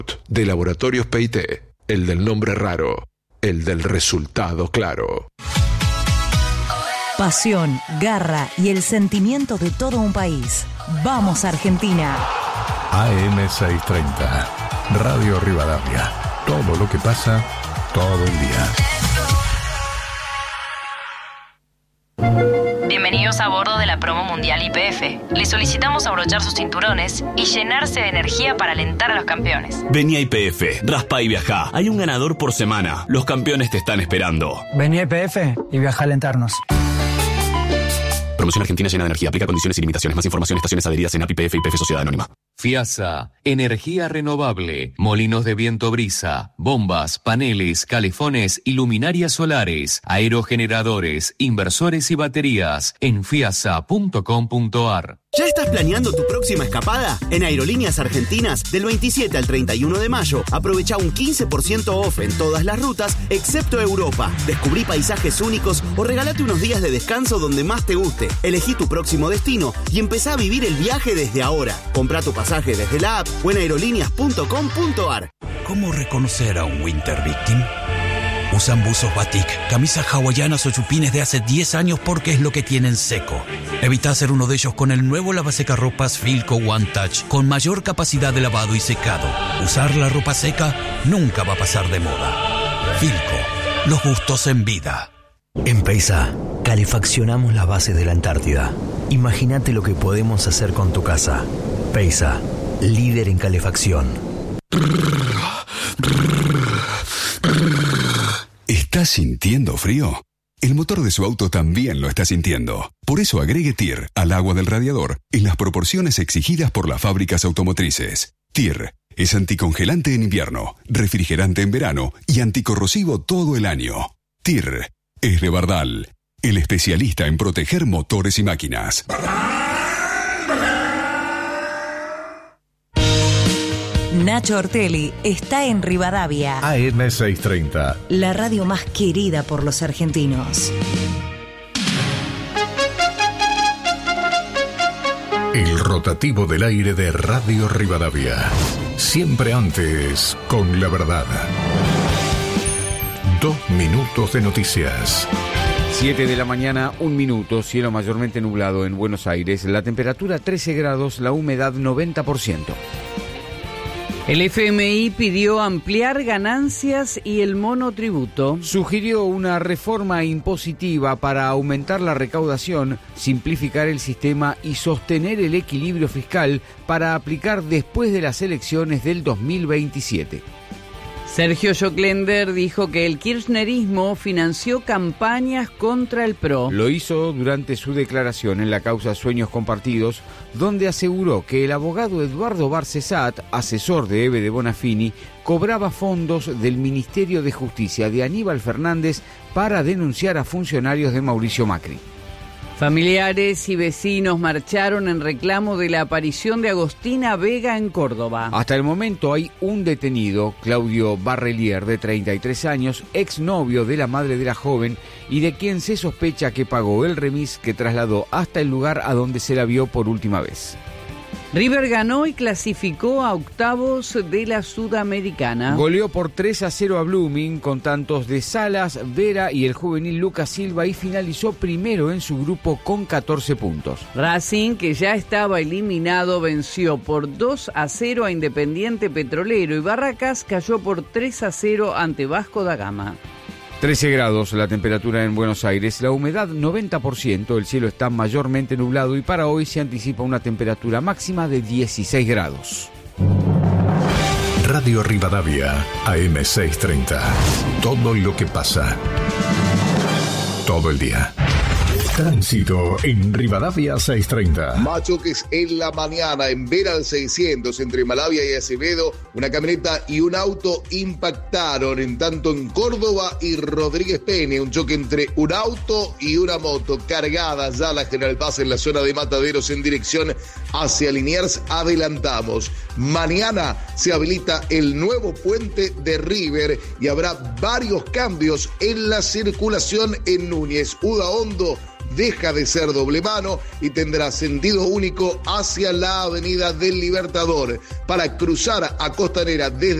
De Laboratorios PIT, el del nombre raro, el del resultado claro. Pasión, garra y el sentimiento de todo un país. ¡Vamos, Argentina! AM630, Radio Rivadavia. Todo lo que pasa, todo el día. Bienvenidos a bordo de la promo mundial YPF. Les solicitamos abrochar sus cinturones y llenarse de energía para alentar a los campeones. Vení a YPF, raspa y viajá. Hay un ganador por semana. Los campeones te están esperando. Vení a YPF y viaja a alentarnos. Promoción Argentina llena de energía. Aplica condiciones y limitaciones. Más información, estaciones adheridas en APIPF y YPF Sociedad Anónima. FIASA, energía renovable, molinos de viento brisa, bombas, paneles, calefones y luminarias solares, aerogeneradores, inversores y baterías en fiasa.com.ar. ¿Ya estás planeando tu próxima escapada? En Aerolíneas Argentinas, del 27 al 31 de mayo, aprovecha un 15% off en todas las rutas, excepto Europa. Descubrí paisajes únicos o regálate unos días de descanso donde más te guste. Elegí tu próximo destino y empezá a vivir el viaje desde ahora. Comprá tu pasaje desde la app o en aerolíneas.com.ar. ¿Cómo reconocer a un Winter Victim? Usan buzos batik, camisas hawaianas o chupines de hace 10 años porque es lo que tienen seco. Evita hacer uno de ellos con el nuevo lavasecarropas Filco One Touch con mayor capacidad de lavado y secado. Usar la ropa seca nunca va a pasar de moda. Filco, los gustos en vida. En Peisa, calefaccionamos las bases de la Antártida. Imagínate lo que podemos hacer con tu casa. Peisa, líder en calefacción. ¿Estás sintiendo frío? El motor de su auto también lo está sintiendo. Por eso agregue TIR al agua del radiador en las proporciones exigidas por las fábricas automotrices. TIR es anticongelante en invierno, refrigerante en verano y anticorrosivo todo el año. TIR es de Bardal, el especialista en proteger motores y máquinas. Nacho Ortelli está en Rivadavia. AM630. La radio más querida por los argentinos. El rotativo del aire de Radio Rivadavia. Siempre antes, con la verdad. 2 minutos de noticias. 7 de la mañana, 1 minuto, cielo mayormente nublado en Buenos Aires, la temperatura 13 grados, la humedad 90%. El FMI pidió ampliar ganancias y el monotributo. Sugirió una reforma impositiva para aumentar la recaudación, simplificar el sistema y sostener el equilibrio fiscal para aplicar después de las elecciones del 2027. Sergio Joclender dijo que el kirchnerismo financió campañas contra el PRO. Lo hizo durante su declaración en la causa Sueños Compartidos, donde aseguró que el abogado Eduardo Barcesat, asesor de Eve de Bonafini, cobraba fondos del Ministerio de Justicia de Aníbal Fernández para denunciar a funcionarios de Mauricio Macri. Familiares y vecinos marcharon en reclamo de la aparición de Agostina Vega en Córdoba. Hasta el momento hay un detenido, Claudio Barrelier, de 33 años, exnovio de la madre de la joven y de quien se sospecha que pagó el remis que trasladó hasta el lugar a donde se la vio por última vez. River ganó y clasificó a octavos de la Sudamericana. Goleó por 3-0 a Blooming con tantos de Salas, Vera y el juvenil Lucas Silva y finalizó primero en su grupo con 14 puntos. Racing, que ya estaba eliminado, venció por 2-0 a Independiente Petrolero y Barracas cayó por 3-0 ante Vasco da Gama. 13 grados la temperatura en Buenos Aires, la humedad 90%, el cielo está mayormente nublado y para hoy se anticipa una temperatura máxima de 16 grados. Radio Rivadavia, AM630. Todo lo que pasa. Todo el día. Tránsito en Rivadavia 630. Machoques en la mañana en Vera al 600 entre Malavia y Acevedo. Una camioneta y un auto impactaron en tanto en Córdoba y Rodríguez Peña. Un choque entre un auto y una moto cargada ya la General Paz en la zona de Mataderos en dirección Hacia Liniers adelantamos. Mañana se habilita el nuevo puente de River y habrá varios cambios en la circulación en Núñez. Udaondo deja de ser doble mano y tendrá sentido único hacia la avenida del Libertador. Para cruzar a Costanera desde